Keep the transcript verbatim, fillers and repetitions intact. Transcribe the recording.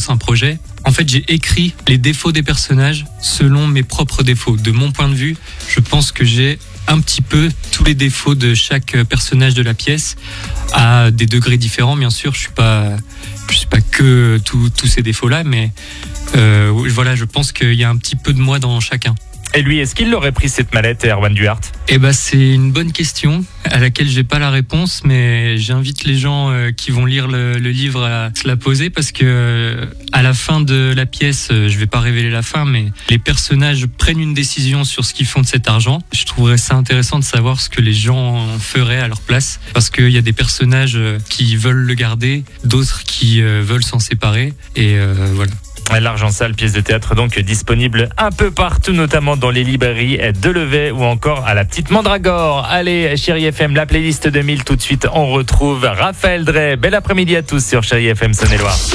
lance un projet, en fait, j'ai écrit les défauts des personnages selon mes propres défauts. De mon point de vue, je pense que j'ai un petit peu tous les défauts de chaque personnage de la pièce, à des degrés différents, bien sûr. Je suis pas, je suis pas que tous tous ces défauts-là, mais euh, voilà, je pense qu'il y a un petit peu de moi dans chacun. Et lui, est-ce qu'il l'aurait pris cette mallette, Erwan Duhart ? Eh ben, c'est une bonne question à laquelle j'ai pas la réponse, mais j'invite les gens euh, qui vont lire le, le livre à se la poser, parce que euh, à la fin de la pièce, euh, je vais pas révéler la fin, mais les personnages prennent une décision sur ce qu'ils font de cet argent. Je trouverais ça intéressant de savoir ce que les gens feraient à leur place, parce qu'il y a des personnages euh, qui veulent le garder, d'autres qui euh, veulent s'en séparer, et euh, voilà. L'Argent Sale, pièce de théâtre donc disponible un peu partout, notamment dans les librairies de Levet ou encore à la Petite Mandragore. Allez, Chérie F M, la playlist deux mille, tout de suite on retrouve Raphaël Drey. Bel après-midi à tous sur Chérie F M Saône-et-Loire.